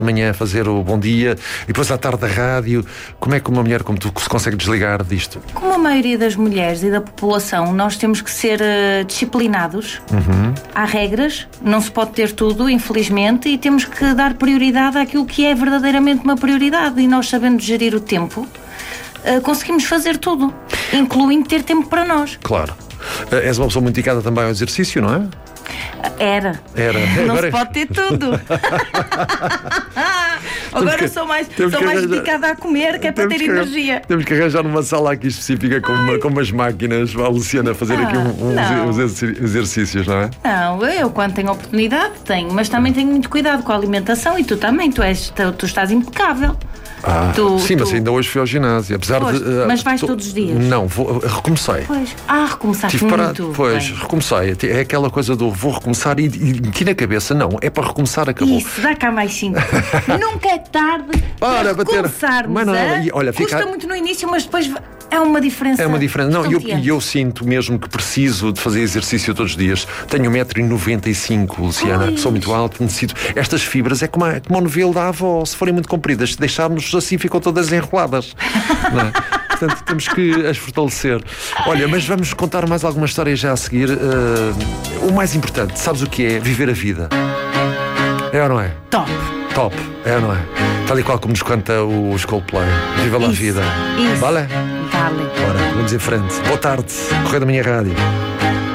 manhã fazer o bom dia e depois à tarde a rádio. Como é que uma mulher como tu se consegue desligar disto? Como a maioria das mulheres e da população, nós temos que ser disciplinados. Há regras, não se pode ter tudo, infelizmente, e temos que dar prioridade àquilo que é verdadeiramente uma prioridade. E nós, sabendo gerir o tempo, conseguimos fazer tudo, incluindo ter tempo para nós. Claro. És uma pessoa muito dedicada também ao exercício, não é? Era. Não se pode ter tudo. Agora sou mais dedicada a comer, que é para ter energia. Temos que arranjar uma sala aqui específica com umas máquinas para a Luciana fazer aqui uns exercícios, não é? Não, eu quando tenho oportunidade tenho, mas também tenho muito cuidado com a alimentação e tu também, tu estás impecável. Sim, mas ainda hoje fui ao ginásio, apesar de... Mas vais todos os dias? Não, recomeçei. Recomeçaste muito. Recomecei. É aquela coisa do vou recomeçar e meti na cabeça, não, é para recomeçar, acabou. Isso, dá cá mais 5. Nunca é tarde para recomeçarmos. Mas não, olha, custa muito no início, mas depois é uma diferença. É uma diferença. Não, eu sinto mesmo que preciso de fazer exercício todos os dias. Tenho 1,95 m, Luciana, sou muito alto, necessito. Estas fibras é como o novelo da avó, se forem muito compridas, se deixarmos assim ficam todas enroladas. Não é? Portanto, temos que as fortalecer. Olha, mas vamos contar mais algumas histórias já a seguir. O mais importante, sabes o que é? Viver a vida. É ou não é? Top, é ou não é? Tal e qual como nos canta os Coldplay. Viva lá a vida. Isso. Vale? Vale. Ora, vamos em frente. Boa tarde, Correio da Minha Rádio.